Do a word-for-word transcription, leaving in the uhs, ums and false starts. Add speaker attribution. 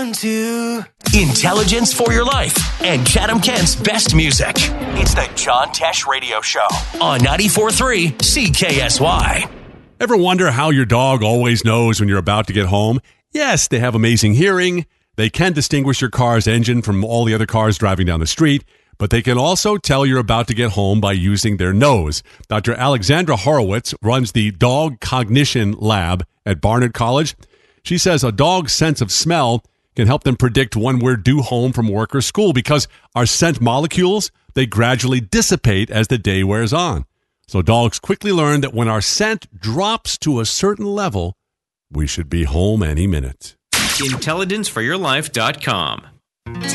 Speaker 1: Two. Intelligence for your life and Chatham-Kent's best music. It's the John Tesh Radio Show on ninety-four point three C K S Y.
Speaker 2: Ever wonder how your dog always knows when you're about to get home? Yes, they have amazing hearing. They can distinguish your car's engine from all the other cars driving down the street, but they can also tell you're about to get home by using their nose. Doctor Alexandra Horowitz runs the Dog Cognition Lab at Barnard College. She says a dog's sense of smell can help them predict when we're due home from work or school because our scent molecules, they gradually dissipate as the day wears on. So dogs quickly learn that when our scent drops to a certain level, we should be home any minute.
Speaker 3: intelligence for your life dot com